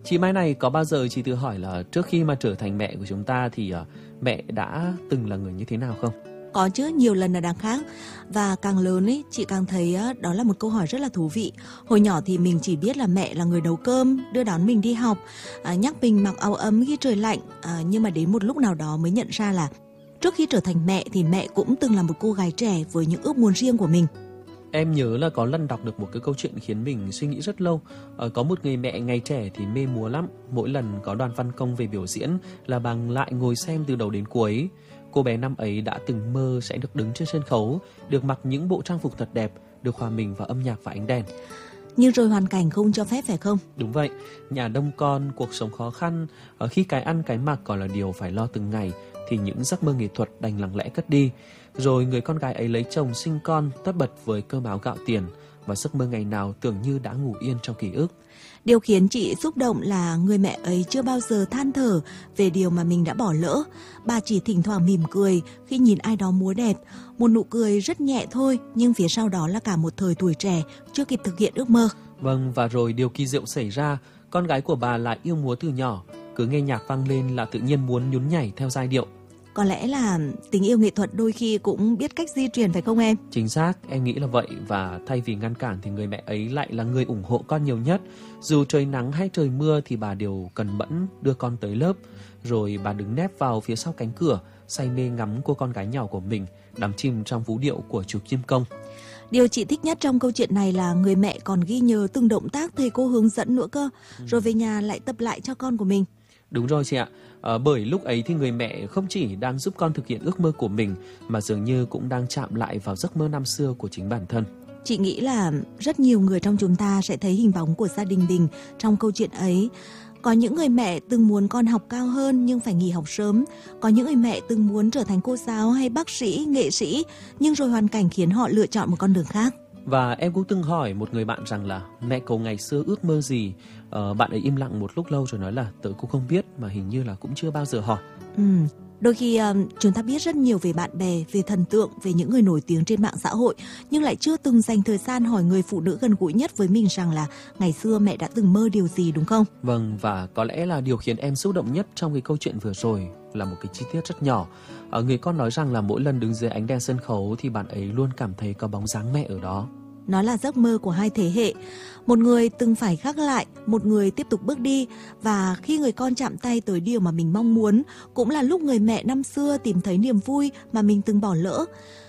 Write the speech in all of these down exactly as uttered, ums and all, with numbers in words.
Chị Mai này, có bao giờ chị tự hỏi là trước khi mà trở thành mẹ của chúng ta thì uh, mẹ đã từng là người như thế nào không? Có chứ, nhiều lần là đáng khác. Và càng lớn ấy, chị càng thấy đó là một câu hỏi rất là thú vị. Hồi nhỏ thì mình chỉ biết là mẹ là người nấu cơm, đưa đón mình đi học, à, nhắc mình mặc áo ấm khi trời lạnh. à, Nhưng mà đến một lúc nào đó mới nhận ra là trước khi trở thành mẹ thì mẹ cũng từng là một cô gái trẻ với những ước muốn riêng của mình. Em nhớ là có lần đọc được một cái câu chuyện khiến mình suy nghĩ rất lâu. Ờ, có một người mẹ ngày trẻ thì mê múa lắm. Mỗi lần có đoàn văn công về biểu diễn là bà lại ngồi xem từ đầu đến cuối. Cô bé năm ấy đã từng mơ sẽ được đứng trên sân khấu, được mặc những bộ trang phục thật đẹp, được hòa mình vào âm nhạc và ánh đèn. Nhưng rồi hoàn cảnh không cho phép phải không? Đúng vậy, nhà đông con, cuộc sống khó khăn, ở khi cái ăn cái mặc còn là điều phải lo từng ngày, thì những giấc mơ nghệ thuật đành lặng lẽ cất đi. Rồi người con gái ấy lấy chồng sinh con, tất bật với cơm áo gạo tiền, và giấc mơ ngày nào tưởng như đã ngủ yên trong ký ức. Điều khiến chị xúc động là người mẹ ấy chưa bao giờ than thở về điều mà mình đã bỏ lỡ. Bà chỉ thỉnh thoảng mỉm cười khi nhìn ai đó múa đẹp. Một nụ cười rất nhẹ thôi, nhưng phía sau đó là cả một thời tuổi trẻ chưa kịp thực hiện ước mơ. Vâng, và rồi điều kỳ diệu xảy ra. Con gái của bà lại yêu múa từ nhỏ. Cứ nghe nhạc vang lên là tự nhiên muốn nhún nhảy theo giai điệu. Có lẽ là tình yêu nghệ thuật đôi khi cũng biết cách di truyền phải không em? Chính xác, em nghĩ là vậy. Và thay vì ngăn cản thì người mẹ ấy lại là người ủng hộ con nhiều nhất. Dù trời nắng hay trời mưa thì bà đều cần mẫn đưa con tới lớp. Rồi bà đứng nép vào phía sau cánh cửa, say mê ngắm cô con gái nhỏ của mình, đắm chìm trong vũ điệu của chú Kim Công. Điều chị thích nhất trong câu chuyện này là người mẹ còn ghi nhớ từng động tác thầy cô hướng dẫn nữa cơ. ừ. Rồi về nhà lại tập lại cho con của mình. Đúng rồi chị ạ, à, bởi lúc ấy thì người mẹ không chỉ đang giúp con thực hiện ước mơ của mình, mà dường như cũng đang chạm lại vào giấc mơ năm xưa của chính bản thân. Chị nghĩ là rất nhiều người trong chúng ta sẽ thấy hình bóng của gia đình mình trong câu chuyện ấy. Có những người mẹ từng muốn con học cao hơn nhưng phải nghỉ học sớm. Có những người mẹ từng muốn trở thành cô giáo hay bác sĩ, nghệ sĩ, nhưng rồi hoàn cảnh khiến họ lựa chọn một con đường khác. Và em cũng từng hỏi một người bạn rằng là mẹ cậu ngày xưa ước mơ gì. ờ, Bạn ấy im lặng một lúc lâu rồi nói là tớ cũng không biết, mà hình như là cũng chưa bao giờ hỏi. Ừ, đôi khi um, chúng ta biết rất nhiều về bạn bè, về thần tượng, về những người nổi tiếng trên mạng xã hội, nhưng lại chưa từng dành thời gian hỏi người phụ nữ gần gũi nhất với mình rằng là ngày xưa mẹ đã từng mơ điều gì, đúng không? Vâng, và có lẽ là điều khiến em xúc động nhất trong cái câu chuyện vừa rồi là một cái chi tiết rất nhỏ. Ở người con nói rằng là mỗi lần đứng dưới ánh đèn sân khấu thì bạn ấy luôn cảm thấy có bóng dáng mẹ ở đó. Nó là giấc mơ của hai thế hệ. Một người từng phải gác lại, một người tiếp tục bước đi. Và khi người con chạm tay tới điều mà mình mong muốn, cũng là lúc người mẹ năm xưa tìm thấy niềm vui mà mình từng bỏ lỡ.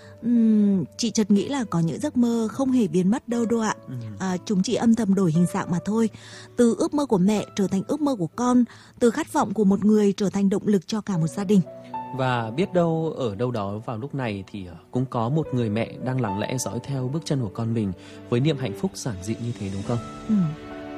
Uhm, chị chợt nghĩ là có những giấc mơ không hề biến mất đâu đâu ạ. à, Chúng chỉ âm thầm đổi hình dạng mà thôi. Từ ước mơ của mẹ trở thành ước mơ của con, từ khát vọng của một người trở thành động lực cho cả một gia đình. Và biết đâu ở đâu đó vào lúc này thì cũng có một người mẹ đang lặng lẽ dõi theo bước chân của con mình với niềm hạnh phúc giản dị như thế, đúng không? Ừ.